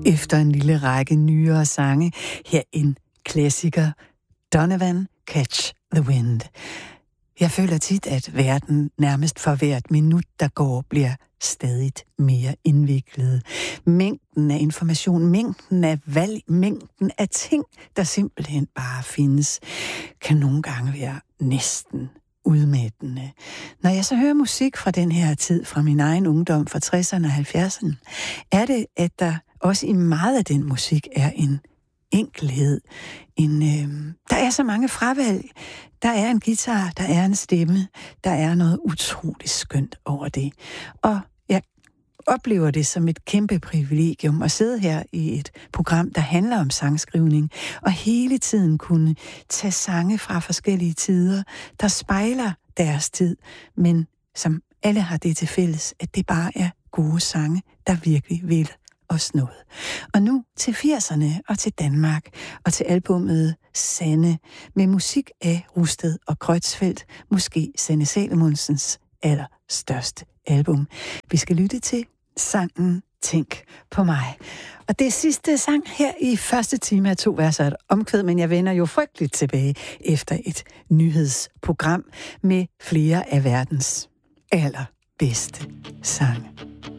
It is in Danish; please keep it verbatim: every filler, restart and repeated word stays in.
Efter en lille række nyere sange, her en klassiker, Donovan, Catch the Wind. Jeg føler tit, at verden nærmest for hvert minut, der går, bliver stadigt mere indviklet. Mængden af information, mængden af valg, mængden af ting, der simpelthen bare findes, kan nogle gange være næsten udmattende. Når jeg så hører musik fra den her tid, fra min egen ungdom, fra tresserne og halvfjerdserne, er det, at der også i meget af den musik er en enkelhed. En, øh, der er så mange fravalg. Der er en guitar, der er en stemme, der er noget utroligt skønt over det. Og jeg oplever det som et kæmpe privilegium at sidde her i et program, der handler om sangskrivning, og hele tiden kunne tage sange fra forskellige tider, der spejler deres tid, men som alle har det til fælles, at det bare er gode sange, der virkelig vil os noget. Og nu til firserne og til Danmark og til albummet Sanne med musik af Rusted og Kreutzfeldt, måske Sanne Salomonsens allerstørste album. Vi skal lytte til sangen Tænk på mig. Og det er sidste sang her i første time af to verser et omkvæd, men jeg vender jo frygteligt tilbage efter et nyhedsprogram med flere af verdens allerbedste sange.